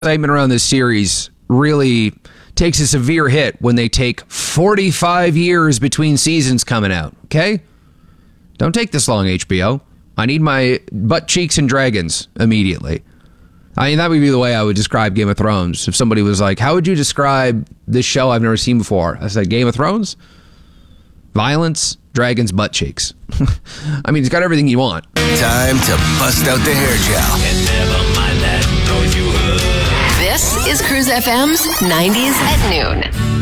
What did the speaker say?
excitement around this series really takes a severe hit when they take 45 years between seasons coming out, okay? Don't take this long, HBO. I need my butt cheeks and dragons immediately. I mean, that would be the way I would describe Game of Thrones. If somebody was like, how would you describe this show I've never seen before? I said, Game of Thrones? Violence, dragons, butt cheeks. I mean, it's got everything you want. Time to bust out the hair gel. And never mind that, don't you This is Cruise FM's 90s at Noon.